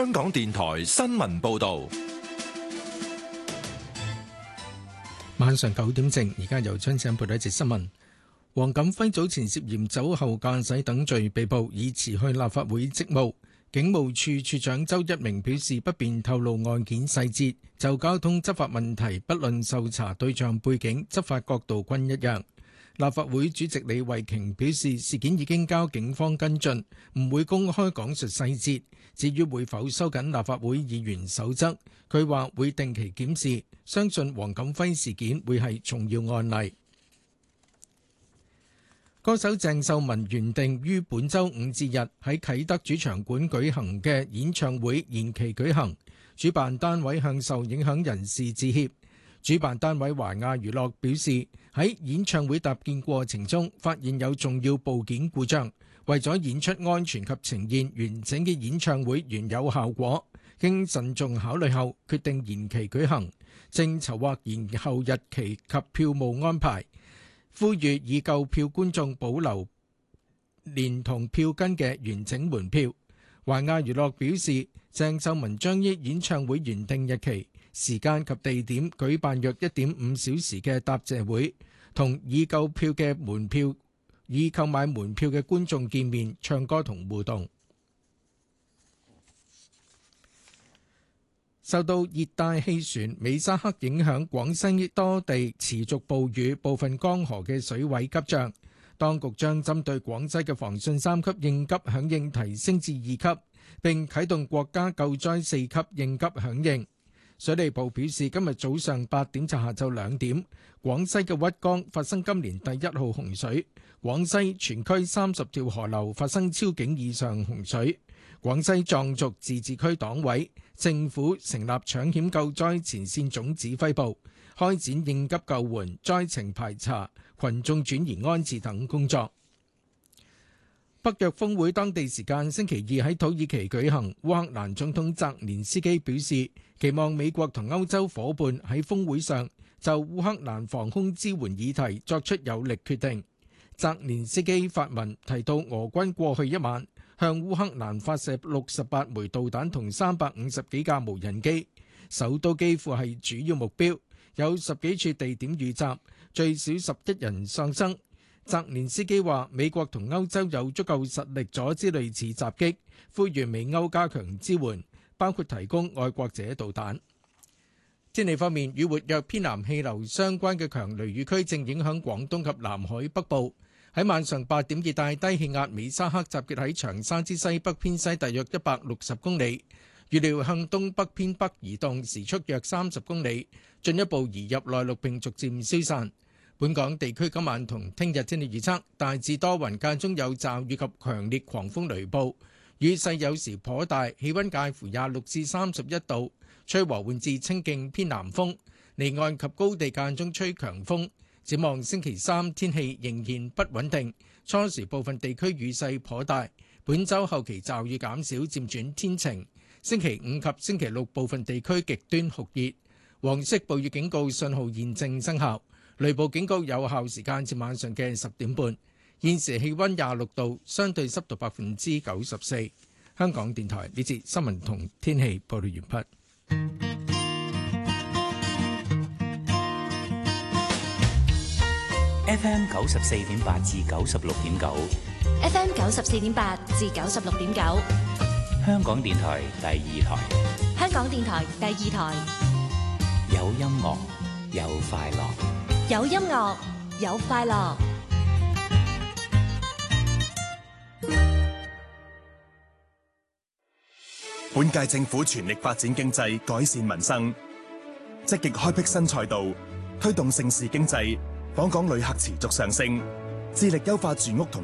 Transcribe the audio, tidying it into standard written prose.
香港電台新聞報道。 晚上9點正，而家由張生報道一節新聞。黃錦輝早前涉嫌酒後駕駛等罪被捕，已辭去立法會職務。警務處處長周一鳴表示，不便透露案件細節。就交通執法問題，不論受查對象背景，執法角度均一樣。立法會主席李慧瓊表示，事件已經交警方跟進，唔會公開講述細節。至於會否收緊立法會議員守則，佢話會定期檢視，相信黃錦輝事件會係重要案例。歌手鄭秀文原定於本週5至日喺啟德主場館舉行嘅演唱會延期舉行，主辦單位向受影響人士致歉。主辦單位華亞娛樂表示，喺演唱會搭建過程中發現有重要部件故障，為咗演出安全及呈現完整嘅演唱會原有效果，經慎重考慮後決定延期舉行，正籌劃延後日期及票務安排。呼籲已購票觀眾保留連同票根嘅完整門票。華亞娛樂表示，鄭秀文將於演唱會原定日期、時間及地點舉辦約1.5小時嘅答謝會，同已購買門票嘅觀眾見面、唱歌同互動。受到熱帶氣旋美沙克影響，廣西多地持續暴雨，部分江河嘅水位急漲。當局將針對廣西嘅防汛3級應急響應提升至2級，並啟動國家救災4級應急響應。水利部表示，今日早上8點至下晝2點，廣西嘅鬱江發生今年第1號洪水，廣西全區30條河流發生超警以上洪水。廣西壯族自治區黨委、政府成立搶險救災前線總指揮部，開展應急救援、災情排查、群眾轉移安置等工作。北約峰會當地時間星期2喺土耳其舉行，烏克蘭總統澤連斯基表示，期望美國同歐洲夥伴喺峰會上就烏克蘭防空支援議題作出有力決定。澤連斯基發文提到，俄軍過去一晚向烏克蘭發射68枚導彈同350幾架無人機，首都基輔係主要目標，有10幾處地點遇襲，最少11人喪生。澤連斯基話，美國同歐洲有足夠實力阻止類似襲擊，呼籲美歐加強支援，包括提供愛國者導彈。天氣方面，與活躍偏南氣流相關嘅強雷雨區正影響廣東及南海北部。喺晚上8點，熱帶低氣壓美沙克集結喺長沙之西北偏西大約160公里，預料向東北偏北移動，時速約30公里，進一步移入內陸並逐漸消散。本港地區今晚同聽日天氣預測，大致多雲，間中有驟雨及強烈狂風雷暴，雨勢有時頗大，氣溫介乎26至31度，吹和緩至清勁偏南風，離岸及高地間中吹強風。展望星期3天氣仍然不穩定，初時部分地區雨勢頗大，本週後期驟雨減少，漸轉天晴。星期5及星期6部分地區極端酷熱，黃色暴雨警告信號現正生效，雷暴警告有效時間至晚上嘅10點半。現時氣溫26度，相對濕度94%。香港電台呢節新聞同天氣報道完畢。 FM 94.8至96.9 ，FM 94.8至96.9， 香港電台第2台， 香港電台第2台， 有音樂有快樂， 有音樂有快樂。 本屆政府全力發展經濟，改善民生，積極開闢新賽道，推動盛事經濟。訪港旅客持續上升，致力優化住屋同